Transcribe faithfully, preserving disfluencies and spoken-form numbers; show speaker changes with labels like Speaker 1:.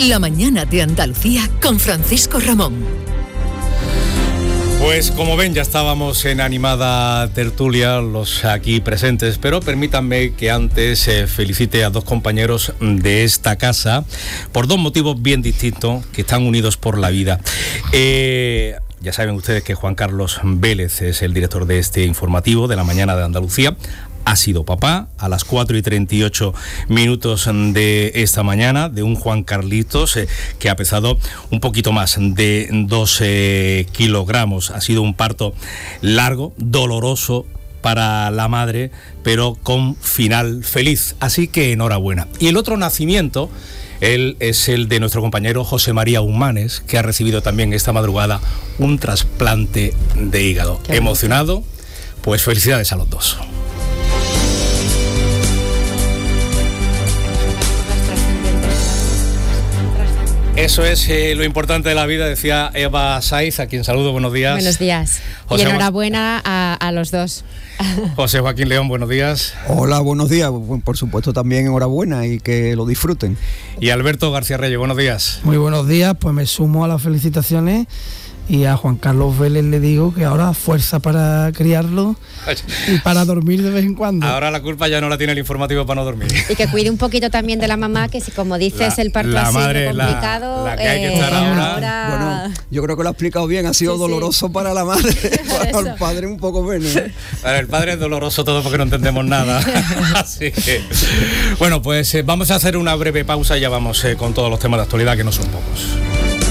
Speaker 1: La mañana de Andalucía con Francisco Ramón.
Speaker 2: Pues como ven, ya estábamos en animada tertulia los aquí presentes, pero permítanme que antes eh, felicite a dos compañeros de esta casa por dos motivos bien distintos que están unidos por la vida. Eh, ya saben ustedes que Juan Carlos Vélez es el director de este informativo de la mañana de Andalucía. Ha sido papá a las cuatro y treinta y ocho minutos de esta mañana de un Juan Carlitos eh, que ha pesado un poquito más de doce kilogramos. Ha sido un parto largo, doloroso para la madre, pero con final feliz. Así que enhorabuena. Y el otro nacimiento, él es el de nuestro compañero José María Humanes, que ha recibido también esta madrugada un trasplante de hígado. Qué emocionado, pues felicidades a los dos. Eso es eh, lo importante de la vida, decía Eva Saiz, a quien saludo, buenos días.
Speaker 3: Buenos días. José y enhorabuena a, a los dos.
Speaker 2: José Joaquín León, buenos días.
Speaker 4: Hola, buenos días. Por supuesto también enhorabuena y que lo disfruten.
Speaker 2: Y Alberto García Reyes, buenos días.
Speaker 5: Muy buenos días, pues me sumo a las felicitaciones. Y a Juan Carlos Vélez le digo que ahora fuerza para criarlo y para dormir de vez en cuando.
Speaker 2: Ahora la culpa ya no la tiene el informativo para no dormir.
Speaker 3: Y que cuide un poquito también de la mamá, que si como dices la, el parto ha sido complicado.
Speaker 2: La, la que hay que estar eh, ahora.
Speaker 3: ahora...
Speaker 4: Bueno, yo creo que lo ha explicado bien, ha sido sí, doloroso sí. para la madre, para el padre un poco menos. ¿eh?
Speaker 2: Para el padre es doloroso todo porque no entendemos nada. Así que, bueno, pues eh, vamos a hacer una breve pausa y ya vamos eh, con todos los temas de actualidad que no son pocos.